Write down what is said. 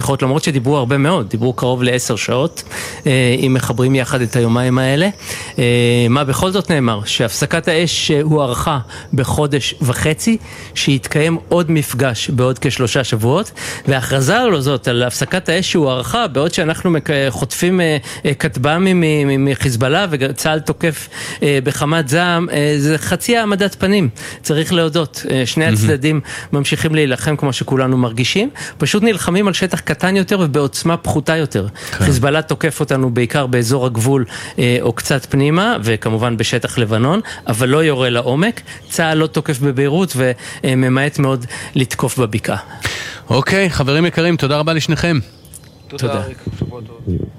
שיחות, למרות שדיברו הרבה מאוד, דיברו קרוב ל10 שעות, אם מחברים יחד את היומיים האלה. מה בכל זאת נאמר? שהפסקת האש הוארכה בחודש וחצי, שיתקיים עוד מפגש בעוד כ3 שבועות, וההכרזה על זאת, על הפסקת האש הוארכה, בעוד שאנחנו חוטפים כטב"מים מחיזבאללה, וצה"ל תוקף בחמת זעם, זה חצי העמדת פנים, צריך להודות. שני הצדדים ממשיכים להילחם כמו שכולנו מרגישים, פשוט נלחמים על שטח קטן יותר ובעוצמה פחותה יותר. חיזבאללה תוקף אותנו בעיקר באזור הגבול או קצת פנימה, וכמובן בשטח לבנון, אבל לא יורה לעומק. צה"ל לא תוקף בביירות וממעט מאוד לתקוף בבקעה. אוקיי, חברים יקרים, תודה רבה לשניכם. תודה.